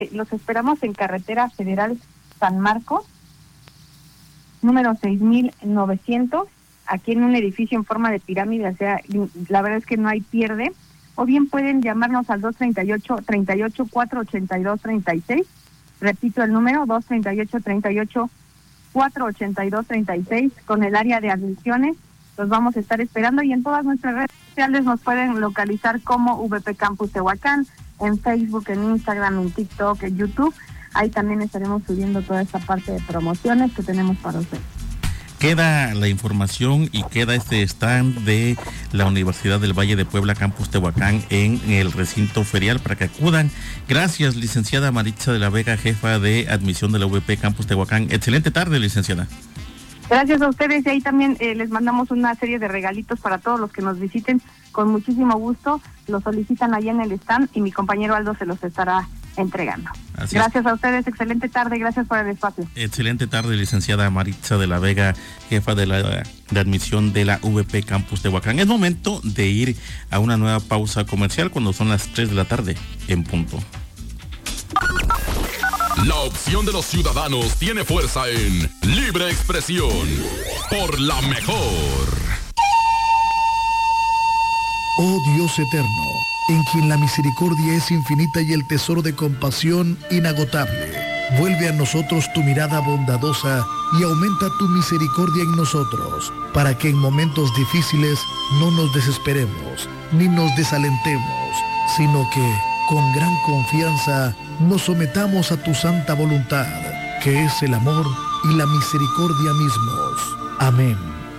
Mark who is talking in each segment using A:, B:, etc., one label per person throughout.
A: Los esperamos en Carretera Federal San Marcos, número 6900, aquí en un edificio en forma de pirámide, o sea, la verdad es que no hay pierde. O bien pueden llamarnos al 238-482-36. Repito el número, 238-482-36, con el área de admisiones. Los vamos a estar esperando y en todas nuestras redes sociales nos pueden localizar como VP Campus Tehuacán, en Facebook, en Instagram, en TikTok, en YouTube. Ahí también estaremos subiendo toda esta parte de promociones que tenemos para ustedes.
B: Queda la información y queda este stand de la Universidad del Valle de Puebla, Campus Tehuacán, en el recinto ferial para que acudan. Gracias, licenciada Maritza de la Vega, jefa de admisión de la UVP Campus Tehuacán. Excelente tarde, licenciada.
A: Gracias a ustedes y ahí también les mandamos una serie de regalitos para todos los que nos visiten. Con muchísimo gusto, lo solicitan allá en el stand y mi compañero Aldo se los estará entregando. Gracias a ustedes, excelente tarde, gracias por el espacio.
B: Excelente tarde, licenciada Maritza de la Vega, jefa de admisión de la VP Campus Tehuacán. Es momento de ir a una nueva pausa comercial cuando son las 3 de la tarde en punto.
C: La opción de los ciudadanos tiene fuerza en Libre Expresión por la mejor.
D: Oh Dios eterno, en quien la misericordia es infinita y el tesoro de compasión inagotable, vuelve a nosotros tu mirada bondadosa y aumenta tu misericordia en nosotros, para que en momentos difíciles no nos desesperemos, ni nos desalentemos, sino que, con gran confianza, nos sometamos a tu santa voluntad, que es el amor y la misericordia mismos. Amén.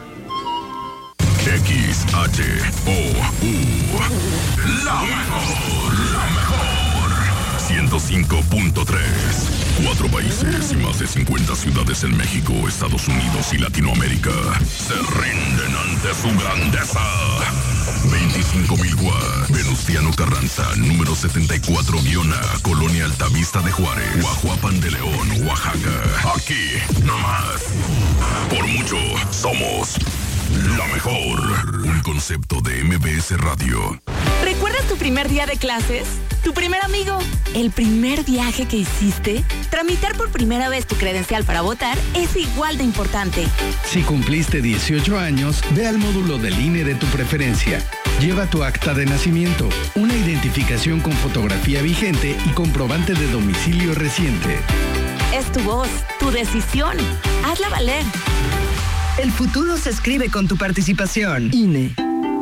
C: XHOU, la mejor, 105.3. 4 países y más de 50 ciudades en México, Estados Unidos y Latinoamérica se rinden ante su grandeza. 25,000 watts. Venustiano Carranza, número 74-A, Colonia Altavista de Juárez, Guajuapan de León, Oaxaca. Aquí, nomás. Por mucho, somos la mejor. Un concepto de MBS Radio.
E: ¿Recuerdas tu primer día de clases? ¿Tu primer amigo? ¿El primer viaje que hiciste? Tramitar por primera vez tu credencial para votar es igual de importante.
F: Si cumpliste 18 años, ve al módulo del INE de tu preferencia. Lleva tu acta de nacimiento, una identificación con fotografía vigente y comprobante de domicilio reciente.
E: Es tu voz, tu decisión. Hazla valer.
G: El futuro se escribe con tu participación. INE.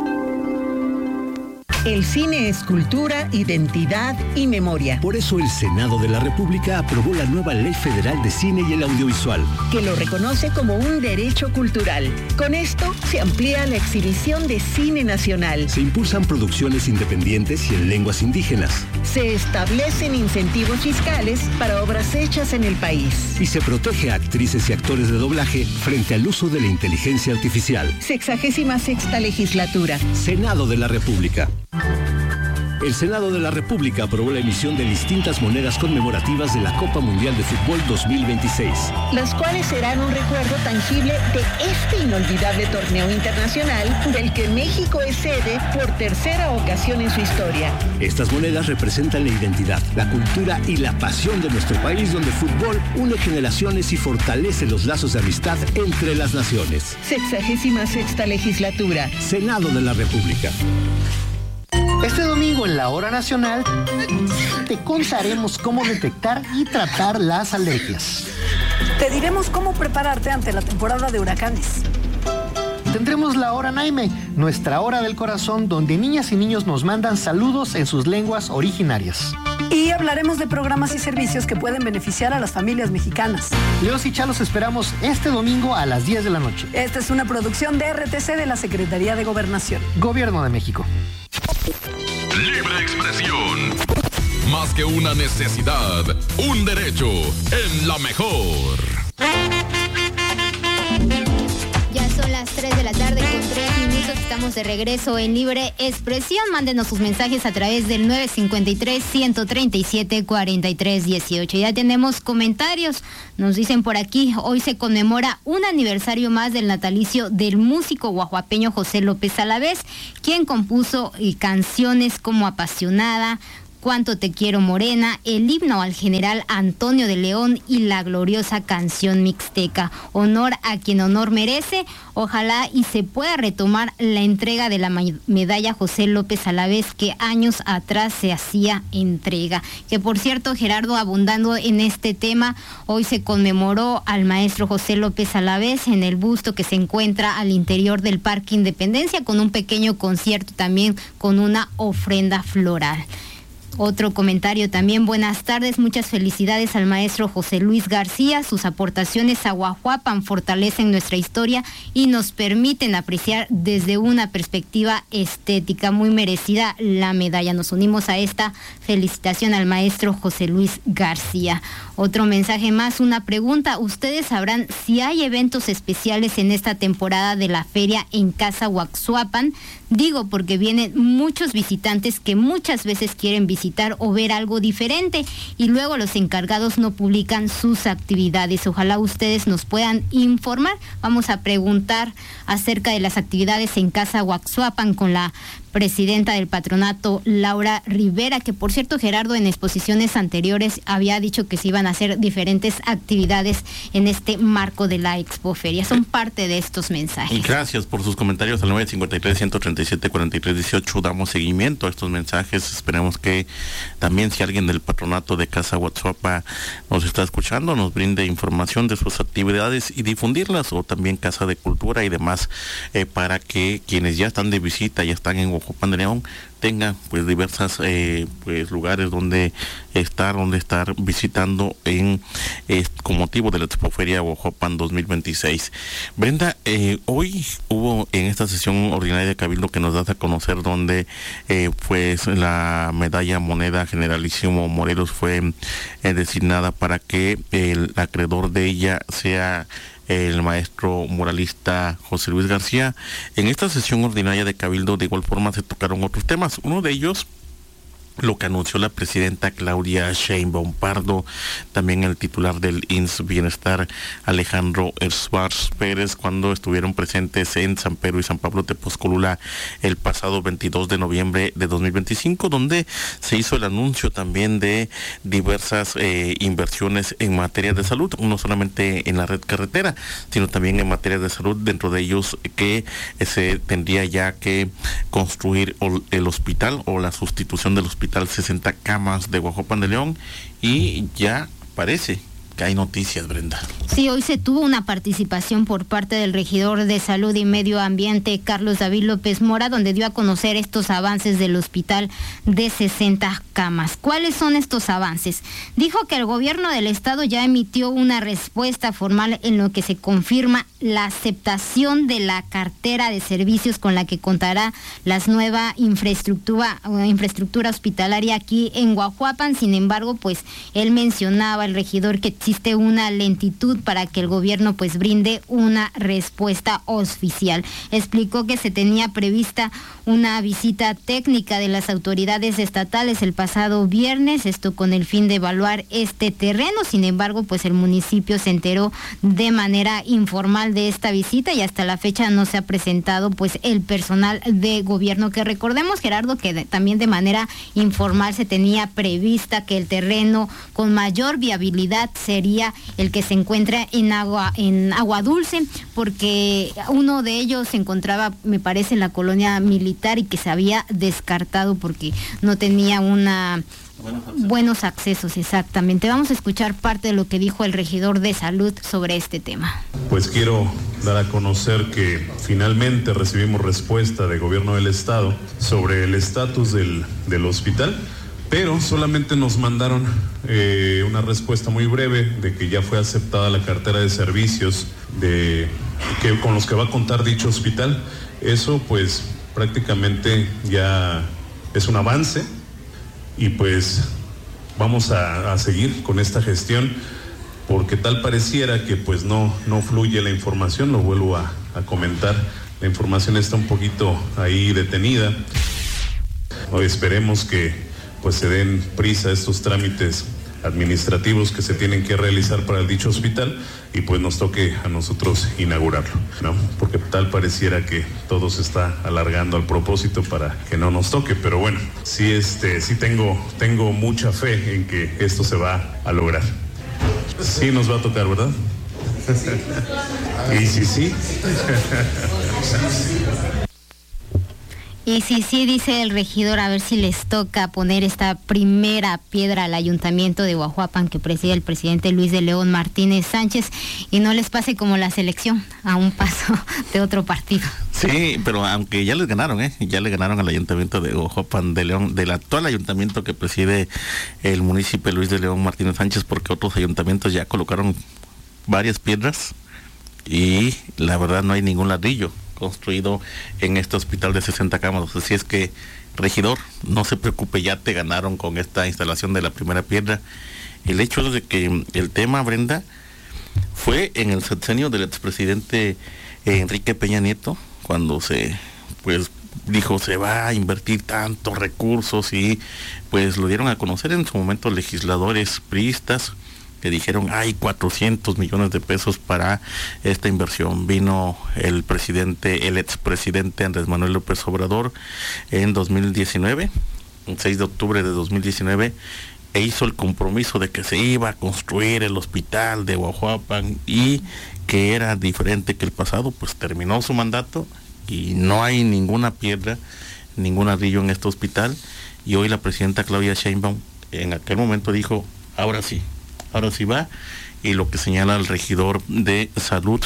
G: El cine es cultura, identidad y memoria.
H: Por eso el Senado de la República aprobó la nueva Ley Federal de Cine y el Audiovisual,
G: que lo reconoce como un derecho cultural. Con esto se amplía la exhibición de cine nacional.
H: Se impulsan producciones independientes y en lenguas indígenas.
G: Se establecen incentivos fiscales para obras hechas en el país.
H: Y se protege a actrices y actores de doblaje frente al uso de la inteligencia artificial.
G: 66ª legislatura.
H: Senado de la República. El Senado de la República aprobó la emisión de distintas monedas conmemorativas de la Copa Mundial de Fútbol 2026.
G: Las cuales serán un recuerdo tangible de este inolvidable torneo internacional del que México es sede por tercera ocasión en su historia.
H: Estas monedas representan la identidad, la cultura y la pasión de nuestro país, donde el fútbol une generaciones y fortalece los lazos de amistad entre las naciones.
G: 66ª legislatura.
H: Senado de la República.
I: Este domingo en la Hora Nacional te contaremos cómo detectar y tratar las alergias.
J: Te diremos cómo prepararte ante la temporada de huracanes.
I: Tendremos la Hora Naime, nuestra hora del corazón, donde niñas y niños nos mandan saludos en sus lenguas originarias.
J: Y hablaremos de programas y servicios que pueden beneficiar a las familias mexicanas.
I: Leos y Chalos esperamos este domingo a las 10 de la noche.
J: Esta es una producción de RTC de la Secretaría de Gobernación.
I: Gobierno de México.
C: Libre expresión. Más que una necesidad, un derecho en la mejor.
K: Ya son las 3 de la tarde con 3 minutos. Estamos de regreso en Libre Expresión. Mándenos sus mensajes a través del 953-137-4318. Ya tenemos comentarios. Nos dicen por aquí, hoy se conmemora un aniversario más del natalicio del músico guajuapeño José López Alavés, quien compuso canciones como Apasionada, Cuánto te quiero morena, el himno al general Antonio de León y la gloriosa canción mixteca. Honor a quien honor merece. Ojalá y se pueda retomar la entrega de la medalla José López Alavés, que años atrás se hacía entrega. Que por cierto, Gerardo, abundando en este tema, hoy se conmemoró al maestro José López Alavés en el busto que se encuentra al interior del Parque Independencia, con un pequeño concierto también con una ofrenda floral. Otro comentario también, buenas tardes, muchas felicidades al maestro José Luis García, sus aportaciones a Guajuapan fortalecen nuestra historia y nos permiten apreciar desde una perspectiva estética, muy merecida la medalla. Nos unimos a esta felicitación al maestro José Luis García. Otro mensaje más, una pregunta, ¿ustedes sabrán si hay eventos especiales en esta temporada de la feria en Casa Huaxuapan? Digo porque vienen muchos visitantes que muchas veces quieren visitar o ver algo diferente y luego los encargados no publican sus actividades. Ojalá ustedes nos puedan informar. Vamos a preguntar acerca de las actividades en Casa Huaxuapan con la presidenta del patronato, Laura Rivera, que por cierto, Gerardo, en exposiciones anteriores había dicho que se iban a hacer diferentes actividades en este marco de la Expoferia. Son parte de estos mensajes.
B: Gracias por sus comentarios al 953-137-4318. Damos seguimiento a estos mensajes. Esperemos que también, si alguien del patronato de Casa Huaxuapa nos está escuchando, nos brinde información de sus actividades y difundirlas, o también Casa de Cultura y demás, para que quienes ya están de visita, ya están en Guajuapan de León, tengan pues diversas pues lugares donde estar visitando con motivo de la Expoferia Guajuapan 2026. Brenda, hoy hubo en esta sesión ordinaria de Cabildo que nos das a conocer donde pues la medalla moneda Generalísimo Morelos fue designada para que el acreedor de ella sea el maestro muralista José Luis García. En esta sesión ordinaria de Cabildo, de igual forma, se tocaron otros temas. Uno de ellos, lo que anunció la presidenta Claudia Sheinbaum Pardo, también el titular del INS Bienestar, Alejandro Schwartz Pérez, cuando estuvieron presentes en San Pedro y San Pablo Tepozcolula el pasado 22 de noviembre de 2025, donde se hizo el anuncio también de diversas inversiones en materia de salud, no solamente en la red carretera, sino también en materia de salud, dentro de ellos que se tendría ya que construir el hospital o la sustitución del hospital 60 camas de Guajuapan de León, y ya parece que hay noticias, Brenda.
K: Sí, hoy se tuvo una participación por parte del regidor de Salud y Medio Ambiente, Carlos David López Mora, donde dio a conocer estos avances del hospital de 60 camas. ¿Cuáles son estos avances? Dijo que el gobierno del estado ya emitió una respuesta formal en lo que se confirma la aceptación de la cartera de servicios con la que contará la nueva infraestructura hospitalaria aquí en Guajuapan. Sin embargo, pues él mencionaba, el regidor, que existe una lentitud para que el gobierno pues brinde una respuesta oficial. Explicó que se tenía prevista una visita técnica de las autoridades estatales el pasado viernes, esto con el fin de evaluar este terreno. Sin embargo, pues el municipio se enteró de manera informal de esta visita y hasta la fecha no se ha presentado pues el personal de gobierno, que recordemos, Gerardo, que también de manera informal se tenía prevista que el terreno con mayor viabilidad sería el que se encuentra en Agua Dulce, porque uno de ellos se encontraba, me parece, en la colonia militar y que se había descartado porque no tenía buenos accesos. Exactamente. Vamos a escuchar parte de lo que dijo el regidor de Salud sobre este tema.
L: Pues quiero dar a conocer que finalmente recibimos respuesta del gobierno del estado sobre el estatus del hospital, pero solamente nos mandaron una respuesta muy breve de que ya fue aceptada la cartera de servicios con los que va a contar dicho hospital. Eso pues prácticamente ya es un avance y pues vamos a seguir con esta gestión, porque tal pareciera que pues no fluye la información. Lo vuelvo a comentar, la información está un poquito ahí detenida. Hoy esperemos que pues se den prisa estos trámites administrativos que se tienen que realizar para dicho hospital y pues nos toque a nosotros inaugurarlo, ¿no? Porque tal pareciera que todo se está alargando al propósito para que no nos toque, pero bueno, sí tengo mucha fe en que esto se va a lograr. Sí nos va a tocar, ¿verdad? Y sí.
K: Y sí, dice el regidor, a ver si les toca poner esta primera piedra al ayuntamiento de Guajuapan que preside el presidente Luis de León Martínez Sánchez y no les pase como la selección, a un paso de otro partido.
B: Sí, pero aunque ya les ganaron, ya le ganaron al ayuntamiento de Guajuapan de León, del actual ayuntamiento que preside el municipio Luis de León Martínez Sánchez, porque otros ayuntamientos ya colocaron varias piedras y la verdad no hay ningún ladrillo construido en este hospital de 60 camas. Así es que, regidor, no se preocupe, ya te ganaron con esta instalación de la primera piedra. El hecho es de que el tema, Brenda, fue en el sexenio del expresidente Enrique Peña Nieto, cuando dijo se va a invertir tantos recursos y pues lo dieron a conocer en su momento legisladores priistas que dijeron hay 400 millones de pesos para esta inversión. Vino el expresidente Andrés Manuel López Obrador en 2019, el 6 de octubre de 2019, e hizo el compromiso de que se iba a construir el hospital de Guajuapan y que era diferente que el pasado. Pues terminó su mandato y no hay ninguna piedra, ningún ladrillo en este hospital, y hoy la presidenta Claudia Sheinbaum en aquel momento dijo ahora sí va, y lo que señala el regidor de salud,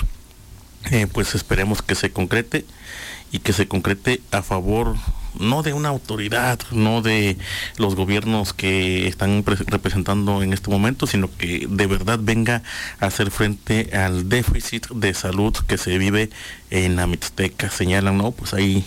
B: pues esperemos que se concrete, y que se concrete a favor no de una autoridad, no de los gobiernos que están representando en este momento, sino que de verdad venga a hacer frente al déficit de salud que se vive en la Mixteca. Señalan, no, pues hay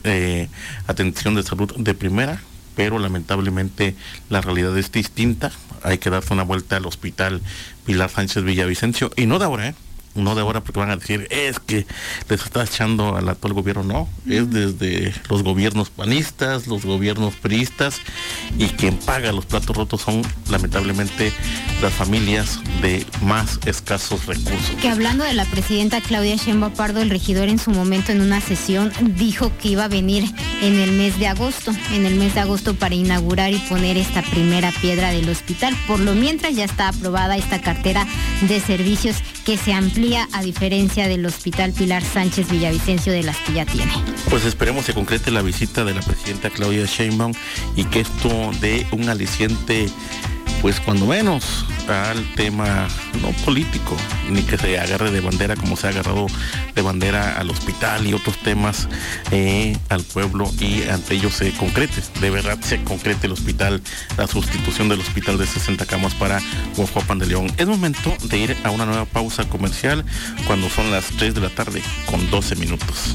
B: atención de salud de primera, pero lamentablemente la realidad es distinta. Hay que darse una vuelta al hospital Pilar Sánchez Villavicencio, y no de ahora, porque van a decir, es que les está echando al actual gobierno. No, es desde los gobiernos panistas, los gobiernos priistas, y quien paga los platos rotos son lamentablemente las familias de más escasos recursos.
K: Que hablando de la presidenta Claudia Sheinbaum Pardo, el regidor en su momento en una sesión dijo que iba a venir en el mes de agosto para inaugurar y poner esta primera piedra del hospital. Por lo mientras ya está aprobada esta cartera de servicios que se amplía a diferencia del hospital Pilar Sánchez Villavicencio de las que ya tiene.
B: Pues esperemos se concrete la visita de la presidenta Claudia Sheinbaum y que esto dé un aliciente, pues cuando menos al tema no político, ni que se agarre de bandera como se ha agarrado de bandera al hospital y otros temas al pueblo, y ante ellos se concrete, de verdad se concrete el hospital, la sustitución del hospital de 60 camas para Guajuapan de León. Es momento de ir a una nueva pausa comercial cuando son las 3 de la tarde con 12 minutos.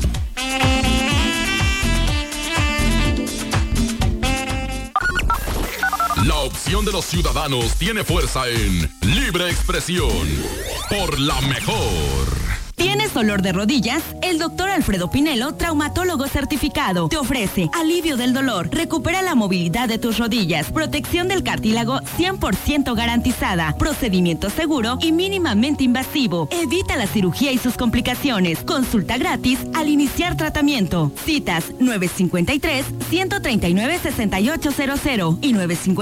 C: La opción de los ciudadanos tiene fuerza en Libre Expresión. Por la mejor.
M: ¿Tienes dolor de rodillas? El doctor Alfredo Pinelo, traumatólogo certificado, te ofrece alivio del dolor, recupera la movilidad de tus rodillas, protección del cartílago 100% garantizada, procedimiento seguro y mínimamente invasivo. Evita la cirugía y sus complicaciones. Consulta gratis al iniciar tratamiento. Citas 953-139-6800 y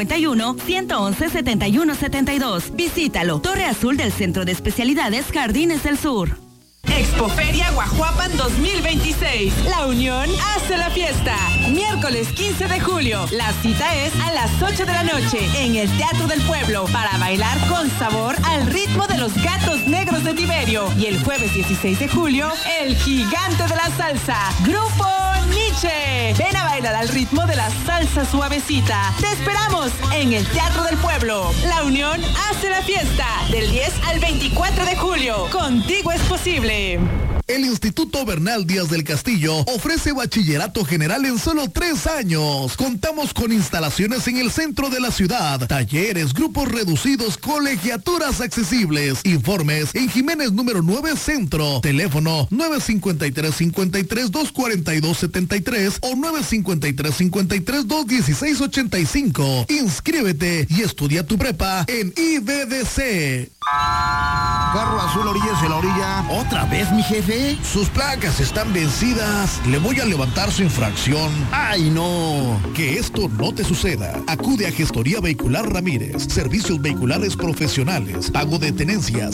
M: 951-111-7172. Visítalo. Torre Azul del Centro de Especialidades Jardines del Sur.
N: Expoferia Guajuapan 2026. La Unión hace la fiesta. Miércoles 15 de julio. La cita es a las 8 de la noche en el Teatro del Pueblo para bailar con sabor al ritmo de los Gatos Negros de Tiberio. Y el jueves 16 de julio, el Gigante de la Salsa, Grupo Nietzsche. Ven a bailar al ritmo de la salsa suavecita. Te esperamos en el Teatro del Pueblo. La Unión hace la fiesta del 10 al 24 de julio. Contigo es posible.
D: El Instituto Bernal Díaz del Castillo ofrece bachillerato general en solo 3 años. Contamos con instalaciones en el centro de la ciudad, talleres, grupos reducidos, colegiaturas accesibles. Informes en Jiménez número 9 Centro. Teléfono 953-53-242-73 o 953-53-216-85. Inscríbete y estudia tu prepa en IBDC.
O: Carro azul, orillas en la orilla. ¿Otra vez, mi jefe?
D: Sus placas están vencidas. Le voy a levantar su infracción.
O: ¡Ay, no!
D: Que esto no te suceda. Acude a Gestoría Vehicular Ramírez. Servicios vehiculares profesionales. Pago de tenencias.